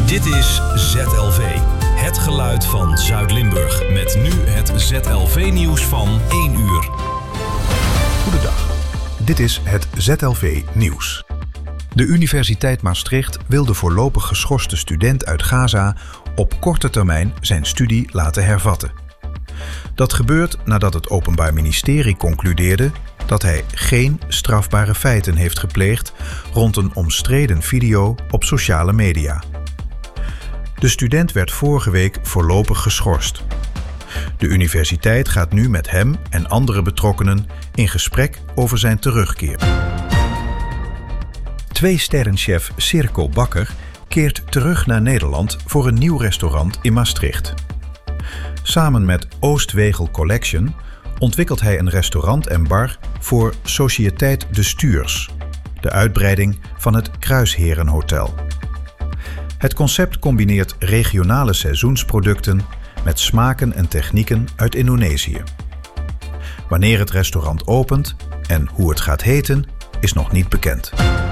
Dit is ZLV, het geluid van Zuid-Limburg. Met nu het ZLV-nieuws van 1 uur. Goedendag, dit is het ZLV-nieuws. De Universiteit Maastricht wil de voorlopig geschorste student uit Gaza op korte termijn zijn studie laten hervatten. Dat gebeurt nadat het Openbaar Ministerie concludeerde dat hij geen strafbare feiten heeft gepleegd rond een omstreden video op sociale media. De student werd vorige week voorlopig geschorst. De universiteit gaat nu met hem en andere betrokkenen in gesprek over zijn terugkeer. 2-sterrenchef Circo Bakker keert terug naar Nederland voor een nieuw restaurant in Maastricht. Samen met Oostwegel Collection ontwikkelt hij een restaurant en bar voor Sociëteit de Stuurs, de uitbreiding van het Kruisherenhotel. Het concept combineert regionale seizoensproducten met smaken en technieken uit Indonesië. Wanneer het restaurant opent en hoe het gaat heten, is nog niet bekend.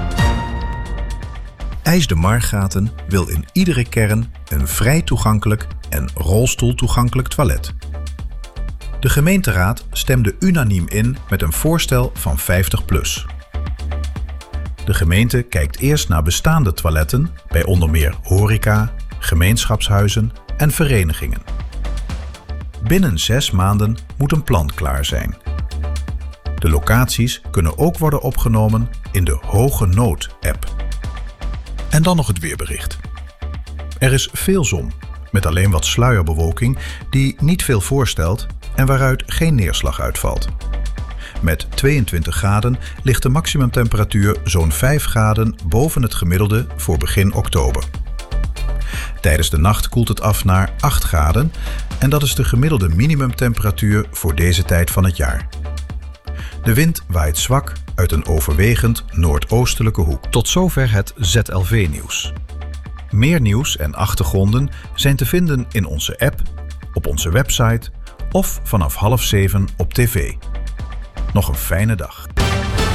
IJs de Margaten wil in iedere kern een vrij toegankelijk en rolstoeltoegankelijk toilet. De gemeenteraad stemde unaniem in met een voorstel van 50+. De gemeente kijkt eerst naar bestaande toiletten bij onder meer horeca, gemeenschapshuizen en verenigingen. Binnen 6 maanden moet een plan klaar zijn. De locaties kunnen ook worden opgenomen in de Hoge Nood-app. En dan nog het weerbericht. Er is veel zon, met alleen wat sluierbewolking die niet veel voorstelt en waaruit geen neerslag uitvalt. Met 22 graden ligt de maximumtemperatuur zo'n 5 graden boven het gemiddelde voor begin oktober. Tijdens de nacht koelt het af naar 8 graden en dat is de gemiddelde minimumtemperatuur voor deze tijd van het jaar. De wind waait zwak uit een overwegend noordoostelijke hoek. Tot zover het ZLV-nieuws. Meer nieuws en achtergronden zijn te vinden in onze app, op onze website of vanaf 6:30 op tv. Nog een fijne dag.